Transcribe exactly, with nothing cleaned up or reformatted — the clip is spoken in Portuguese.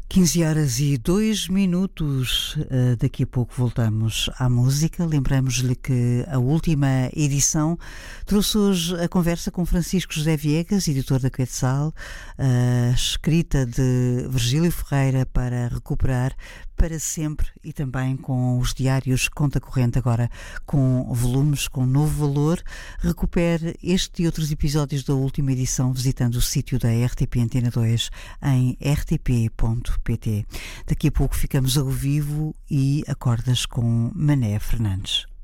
quinze horas e dois minutos. Uh, daqui a pouco voltamos à música. Lembramos-lhe que a última edição trouxe hoje a conversa com Francisco José Viegas, editor da Quetzal, a escrita de Virgílio Ferreira para recuperar para sempre, e também com os diários Conta Corrente, agora com volumes, com novo valor. Recupere este e outros episódios da última edição visitando o sítio da R T P Antena dois em r t p ponto p t. Daqui a pouco ficamos ao vivo e acordas com Mané Fernandes.